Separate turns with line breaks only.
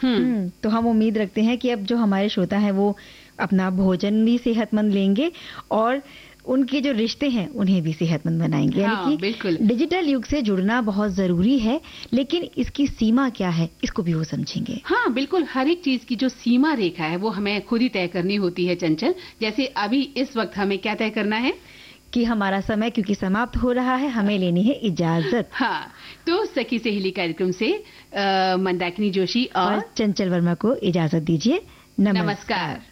तो हम उम्मीद रखते हैं कि अब जो हमारे श्रोता हैं वो अपना भोजन भी सेहतमंद लेंगे और उनके जो रिश्ते हैं उन्हें भी सेहतमंद बनाएंगे। यानी कि
बिल्कुल
डिजिटल युग से जुड़ना बहुत जरूरी है, लेकिन इसकी सीमा क्या है इसको भी वो समझेंगे।
हाँ बिल्कुल, हर एक चीज की जो सीमा रेखा है वो हमें खुद ही तय करनी होती है चंचल। जैसे अभी इस वक्त हमें क्या तय करना है
कि हमारा समय क्योंकि समाप्त हो रहा है, हमें लेनी है इजाजत।
हाँ, तो सखी सहेली कार्यक्रम से मंदाकिनी जोशी और
चंचल वर्मा को इजाजत दीजिए। नमस्कार।